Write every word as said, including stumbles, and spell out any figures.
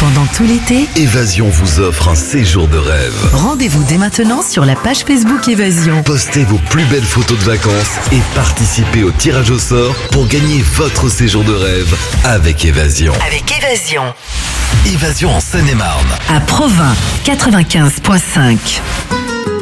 Pendant tout l'été, Évasion vous offre un séjour de rêve. rendez-vous dès maintenant sur la page Facebook Évasion. Postez vos plus belles photos de vacances et participez au tirage au sort pour gagner votre séjour de rêve avec Évasion. Avec Évasion. Évasion en Seine-et-Marne. À Provins, quatre-vingt-quinze virgule cinq.